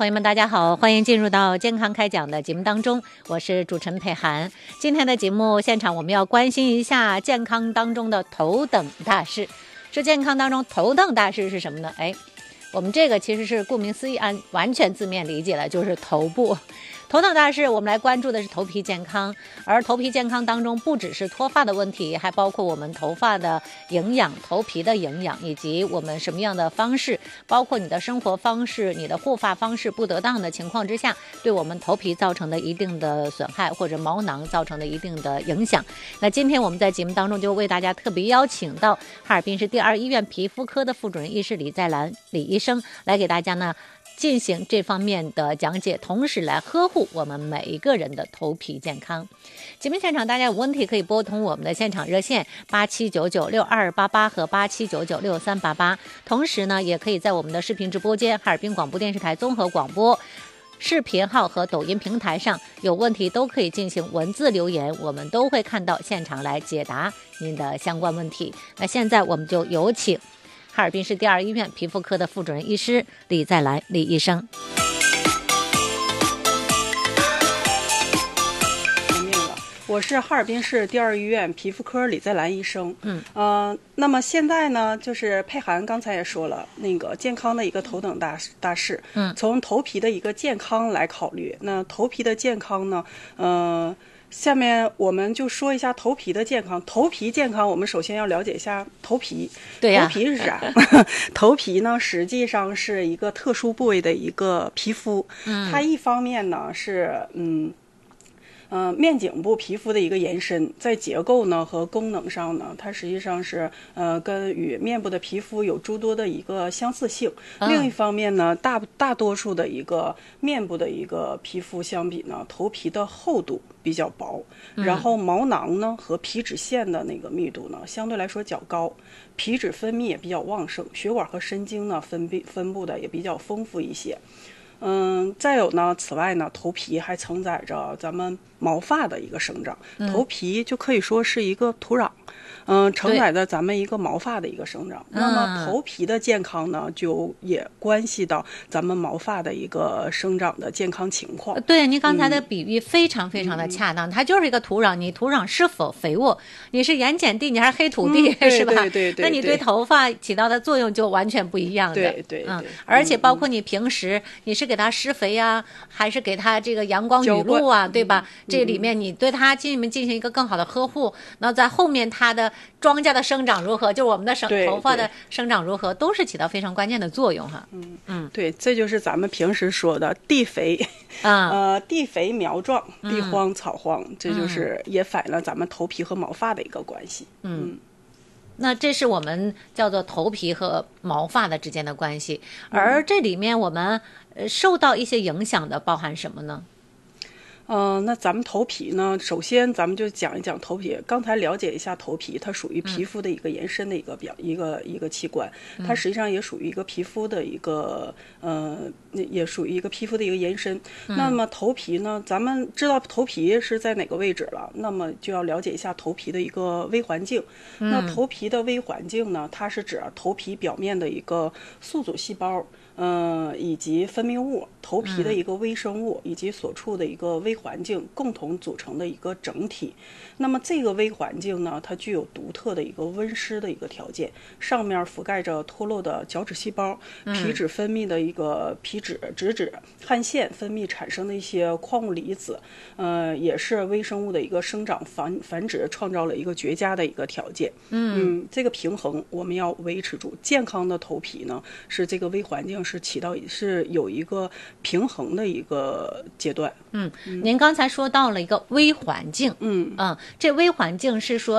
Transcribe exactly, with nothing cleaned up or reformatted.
朋友们大家好，欢迎进入到健康开讲的节目当中，我是主持人佩涵。今天的节目现场我们要关心一下健康当中的头等大事。这健康当中头等大事是什么呢？哎，我们这个其实是顾名思义，按完全字面理解了，就是头部。头等大事，我们来关注的是头皮健康，而头皮健康当中不只是脱发的问题，还包括我们头发的营养、头皮的营养，以及我们什么样的方式，包括你的生活方式、你的护发方式不得当的情况之下，对我们头皮造成的一定的损害，或者毛囊造成的一定的影响。那今天我们在节目当中就为大家特别邀请到哈尔滨市第二医院皮肤科的副主任医师李在兰李医生来给大家呢进行这方面的讲解，同时来呵护我们每一个人的头皮健康。节目现场大家有问题可以拨通我们的现场热线八七九九六二八八和八七九九六三八八，同时呢也可以在我们的视频直播间哈尔滨广播电视台综合广播视频号和抖音平台上有问题都可以进行文字留言，我们都会看到现场来解答您的相关问题。那现在我们就有请哈尔滨市第二医院皮肤科的副主任医师李在兰李医生。 我是哈尔滨市第二医院皮肤科李在兰医生。 嗯， 呃，那么现在呢，就是佩涵刚才也说了，那个健康的一个头等大大事。 嗯， 从头皮的一个健康来考虑，那头皮的健康呢，呃。下面我们就说一下头皮的健康。头皮健康，我们首先要了解一下头皮。 对呀、 头皮是啥？头皮呢，实际上是一个特殊部位的一个皮肤。嗯，它一方面呢是嗯。呃，面颈部皮肤的一个延伸，在结构呢和功能上呢，它实际上是呃跟与面部的皮肤有诸多的一个相似性。嗯、另一方面呢，大大多数的一个面部的一个皮肤相比呢，头皮的厚度比较薄，嗯、然后毛囊呢和皮脂腺的那个密度呢相对来说较高，皮脂分泌也比较旺盛，血管和神经呢分泌分布的也比较丰富一些。嗯，再有呢，此外呢，头皮还承载着咱们毛发的一个生长，嗯、头皮就可以说是一个土壤，嗯、呃，承载着咱们一个毛发的一个生长。那么头皮的健康呢，就也关系到咱们毛发的一个生长的健康情况。 对，您刚才的比喻非常非常的恰当，嗯、它就是一个土壤，你土壤是否肥沃，你是盐碱地，你还是黑土地， 嗯、 是吧？ 对对 对, 对。 那你对头发起到的作用就完全不一样的。 对对对。 嗯，而且包括你平时你是给它施肥呀，还是给它这个阳光雨露啊，对吧？嗯、这里面你对它进行进行一个更好的呵护，那在后面它的庄稼的生长如何，就我们的生头发的生长如何，都是起到非常关键的作用哈。 嗯嗯，对，这就是咱们平时说的地肥，啊、呃，地肥苗壮，地荒草荒，嗯、这就是也反映了咱们头皮和毛发的一个关系。嗯。嗯， 那这是我们叫做头皮和毛发的之间的关系，而这里面我们受到一些影响的包含什么呢？ 嗯、呃，那咱们头皮呢，首先咱们就讲一讲头皮。刚才了解一下头皮，它属于皮肤的一个延伸的一个表、嗯、一个一个器官，它实际上也属于一个皮肤的一个呃，也属于一个皮肤的一个延伸。嗯、那么头皮呢，咱们知道头皮是在哪个位置了，那么就要了解一下头皮的一个微环境。嗯、那头皮的微环境呢，它是指头皮表面的一个宿主细胞。呃，以及分泌物、头皮的一个微生物，嗯、以及所处的一个微环境共同组成的一个整体。那么这个微环境呢，它具有独特的一个温湿的一个条件，上面覆盖着脱落的角质细胞，皮脂分泌的一个皮脂、脂质、汗腺分泌产生的一些矿物离子，呃，也是微生物的一个生长繁繁殖创造了一个绝佳的一个条件。嗯, 嗯，这个平衡我们要维持住。健康的头皮呢，是这个微环境是起到是有一个平衡的一个阶段。 嗯，您刚才说到了一个微环境， 嗯嗯，这微环境是说